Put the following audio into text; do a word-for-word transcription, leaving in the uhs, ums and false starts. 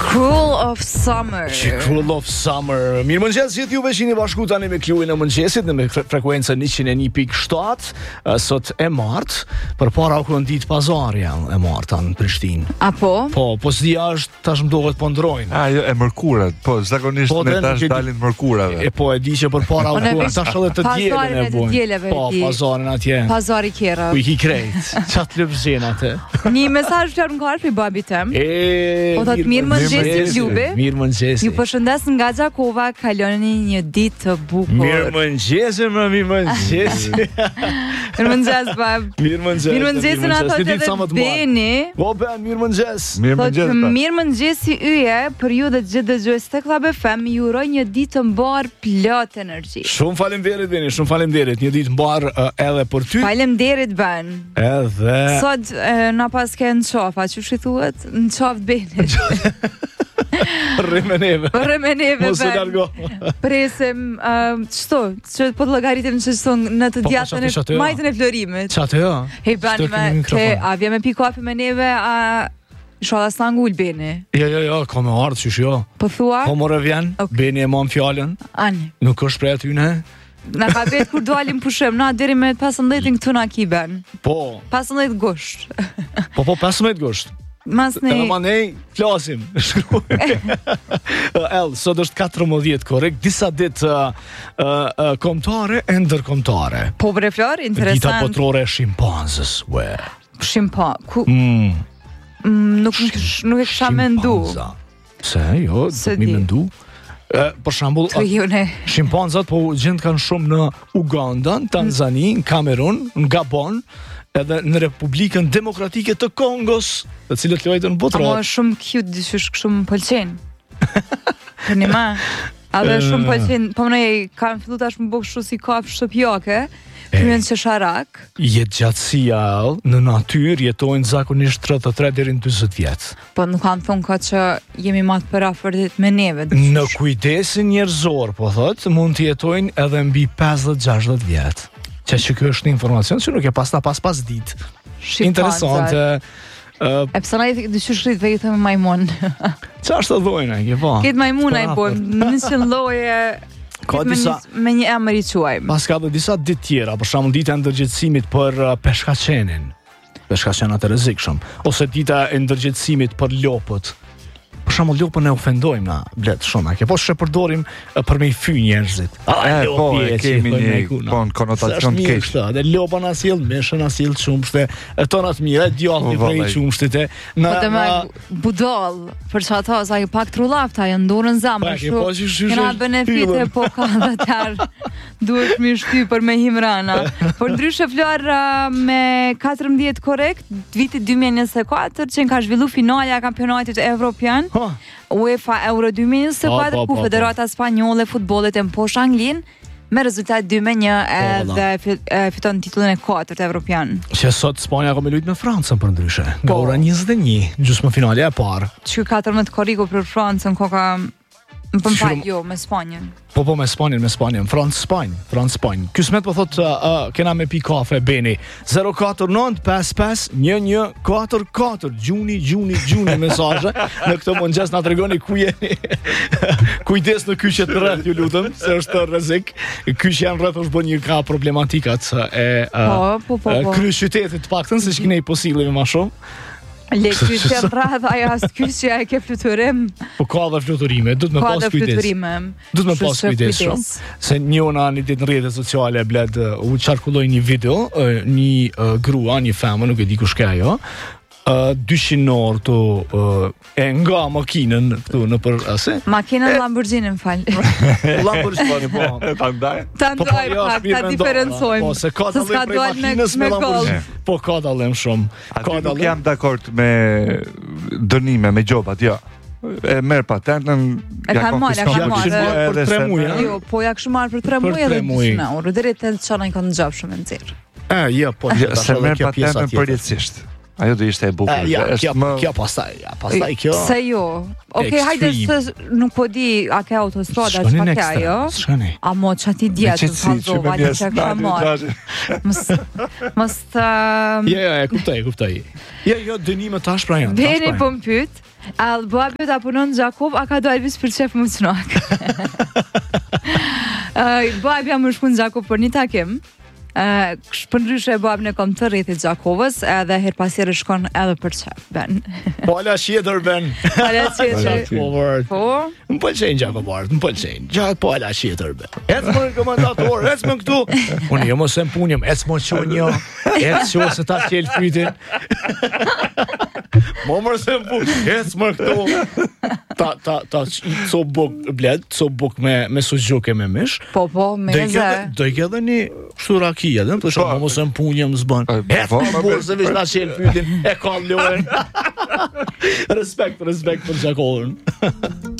Cruel of Summer. Cruel of Summer. Mirë mëngjes, gjithë juve që jeni bashku tani me klubin e mëngjesit në me frekuencën njëqind e një pikë shtat. Sot e martë, përpara u kanë ditë pazari janë e martë në Prishtinë. Apo? Po, po s'dia është tash më duhet po ndrojnë. Ah, jo, e mërkurat. Po, zakonisht Po, me dhe tash nuk e di- dalin mërkurave. E po e di që përpara u Po, ne kanë veç tash edhe të pazarin dielën e e të bojnë. dieleve Po, di. pazarin atje. Pazari Kjera. Ku i ki krejt. Çat lëvzhen atë. Një mesazh fjalë në karë për babi tem. E. Po thot mirë mëngjesit juve. Mirë mëngjesi. Ju përshëndes nga Gjakova, kaloni një ditë të bukur. Mirë mëngjesi, më mirë mëngjesi. Mirë mëngjes bab. Mirë mëngjes. Mirë mëngjesin ato Një të ditë sa më edhe të martë. Beni. Po ben, mirë mëngjes. Mirë Thot mëngjes. pa. mirë mëngjesi yje për ju dhe gjithë dëgjues të Club F M. Ju uroj një ditë të mbar plot energji. Shumë faleminderit Beni, shumë faleminderit. Një ditë mbar uh, edhe për ty. Faleminderit Ben. Edhe Sot e, na pas ke në qofa, që shi thuhet? Në qoftë Benit. rrim e neve. Rre me neve Mos u Ben. largo. Presim, uh, qëto, që po të llogaritim që son në të Po, djatën po, qatë, e jo. majtën e florimit. Çatë jo. Hej Bani, Shto me, kemi ke, mikrofon. a vje me pi kafe me neve, a shola s'na ngull Beni. Jo, jo, jo, ka me ardhë qysh jo. Po thua? Po more vjen, Ok. Beni e mon fjallën, Ani. nuk është prej aty ne. Na ka vetë kur dualim pushim, na deri me pesëmbëdhjetin këtu na ki Ben. Po, pesëmbëdhjetë gusht. po po pesëmbëdhjetë gusht. Mas Edhe ne ma nej, flasim. El, sot është katërmbëdhjetë korrekt, disa ditë uh, uh, kombëtare e ndërkombëtare. po bre Flor, Dita interesant. botrore e shimpanzës, we. Shimpa, ku Mm. mm, nuk nuk e kisha mendu. Shimpanza. Se, jo, Se do mi di. mendu. E, për shembull, Të ju ne. shimpanzat po gjend kanë shumë në Uganda, në Tanzani, në Kamerun, në Gabon, edhe në Republikën Demokratike të Kongos, të cilët luajtën Amo botror. shumë cute, dyshysh shumë pëlqen. Për një ma. Edhe shumë pëlqen, po më kam fillu tash më bëk kështu si kafë shtëpiake, kryen që sharak. Jetë gjatësia ell, në natyrë jetojnë zakonisht tridhjetë e tre deri në dyzet vjet. Po nuk kanë thonë ka që jemi ma të për afërdit me neve. Në kujdesin njerëzor, po thotë, mund të jetojnë edhe mbi pesëdhjetë gjashtëdhjetë vjet. Që që kjo është një informacion që nuk e pas ta pas pas ditë. Interesante. Uh, E pësa na i dyshysh rrit ve i thëmë majmun. Qa është të dhojnë, e ke pa? Këtë majmuna i Për bojmë, njësën loje, Ka me, disa- një- me një emër i quajmë. Pas ka dhe disa ditë tjera, për shembull dita e ndërgjegjësimit për uh, peshkaqenin, peshkaqenat e rrezikshëm, ose dita e ndërgjegjësimit për lopët. Për shembull lopën e ofendojmë na blet shumë, a ke po shë përdorim uh, për me i fy njerëzit. E, po, lopi e që kemi thojnë një ai ku, na. po, në konotacion Se është të mirë keq. kështu, dhe lopa na sjell meshën, na sjell çumshte, e tona të mira, e djalli Po, prej vallai. çumshtit e Po na të me na budall, për që ata, sa i pak trullafta, janë ndurën Pa, zamër, ke po që shysh kena është benefite, yllën. po ka dhe tërë, duhet mi shty për me himrana. Por ndryshe Flor, uh, me katërmbëdhjetë korrekt, vitit dy mijë e njëzet e katër, që ka zhvillu finalja e kampionatit evropian, Ha, UEFA Euro dy mijë e njëzet e katër, Po, po, ku po, Federata Spanjolle e Futbollit e mposh Anglin, me rezultat dy me një Po, edhe fi- e fiton titullin e katërt evropian. që sot Spanja ka me luajtur me Francën për ndryshe. Nga Po. ora njëzet e një, gjysmë finale e parë. Që katërmbëdhjetë korriku për Francën, koka më pëmpaj, Shumë- jo, me Spanjën. Po po me Spanjën, me Spanjën, Francë Spanjë, Francë Spanjë. Ky smet po thot uh, uh, kena me pi kafe Beni. zero katër nënt pesë pesë një një katër katër. Gjuni, gjuni, gjuni mesazhe. Në këtë mëngjes na tregoni ku jeni. Kujdes në kyçet rreth, ju lutem, se është rrezik. Kyçet janë rreth është bën një ka problematikat e uh, Po, po, po, uh, po. kryeqytetit të paktën se shkinej posillemi më shumë. Le kyçe rreth, ajo as kyçe e ke fluturim, Po ka dhe fluturime, duhet me ka pas dhe kujdes. fluturime. Duhet me Kështu pas që kujdes shumë. Se një ona një ditë në rrjetet sociale bled uh, u qarkulloi një video, uh, një uh, grua, një femër, nuk e di kush ka ajo, uh, dyqind orë të uh, e nga makinën këtu në për ase Makinën Lamborghini, më fal. Lamborghini po. Ta ndaj. Ta Po, po, ndojmë, jo, pak, shpirë ta me diferencojmë. ndonë, po, se ka Se dallim s'ka prej dalë me- makinës me me Lamborghini. golf. Po ka dallim shumë. Aty Ka nuk dallim. jam dakord me dënime, me gjobat, jo. E merr patentën, E ja kanë marrë, e konfiskon kanë për marrë. gjithmonë Për edhe tre se- muaj, a? Jo, po ja kështu marrë për tre Për muaj edhe tre muaj. dyqind euro. Deri te çana i kanë gjap shumë e nxirr. E, jo, po. Jo, tash se edhe merr kjo pjesa patentën tjetër. përjetësisht. Ajo do ishte e bukur. E, ja, është kjo, më kjo pastaj, ja, pastaj kjo. Se jo. Okej, hajde Extreme. se nuk po di a ke autostrada Shkoni çka në ke ekstrem, ajo. shkoni. A mo që ti me djetë të qetësi, që me kalzova që njerëz që kësha ndani, marë. gjashtë. Mës, mës të... Jo, jo, e kuptoj, e kuptoj. Jo, jo, dënime tash pra janë. tash Beni pra po janë. më pyet, A babi ta punon Gjakov, a ka do Elvis për çef më çnak. Babi jam më shkun Gjakov për një takim. Uh, Shpëndryshe e babën e kom të rrethit Gjakovës, edhe her pasire shkon edhe për çef, ben. Pala shjetër, ben. Pala shjetër. Po? Më pëlqejnë Gjakovart, më pëlqejnë. Gjak pala shjetër, ben. Ecë më në komandator, ecë më këtu. Unë jo më se më punjëm, ecë më që një, ecë që se ta qelë fytin. Më mërë se më punë, ecë më këtu. Ta, ta, ta, co buk, bled, co buk me, me suxhuke me mish. Po, po, me zë. Do i ke dhe një shuraki edhe, të shumë, më mos e më punjëm zbën. Ecë më burë, se vish ta qelë fytin, e ka lojën. Respekt, respekt për Gjakovën.